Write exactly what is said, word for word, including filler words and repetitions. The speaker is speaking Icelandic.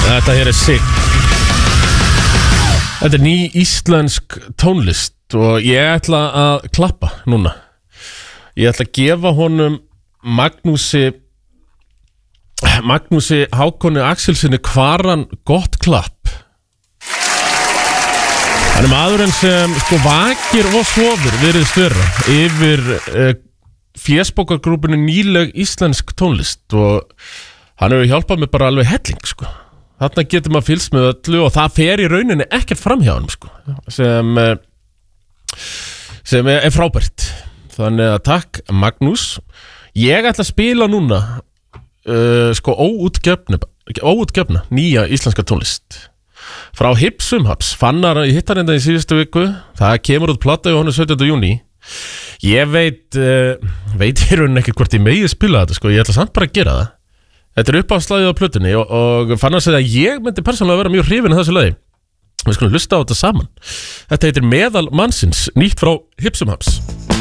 Þetta hér er sick. Þetta er ný íslensk tónlist og ég ætla að klappa núna. Ég ætla að gefa honum Magnúsi Magnúsi Hákoni Axelsinni Kvaran gott klapp. Hann er maðurinn sem sko vakir og sofir virðist vera yfir uh, fésbókargrúpunni Nýleg íslensk tónlist og hann hefur hjálpað mér bara alveg helling sko. Þarna getur maður fylgst með öllu og það fer í rauninni ekkert fram hjá hann sko, sem, sem er frábært. Þannig að takk Magnús. Ég ætla að spila núna uh, sko óútgefna, óútgefna nýja íslenska tónlist frá Hipsum Haps. Fannar, ég hitt hann enda í síðustu viku. Það kemur út plata í honum sautjánda júní. Ég veit uh, veit í rauninni ekki hvort ég megi spila þetta sko. Ég ætla samt bara að gera það. Þetta er uppáhaldsslagið á plötunni og, og Fannar segði að ég myndi persónulega vera mjög hrifinn af þessu lagi. Við skulum hlusta á þetta saman. Þetta heitir Meðal mannsins, nýtt frá Hipsum Haps.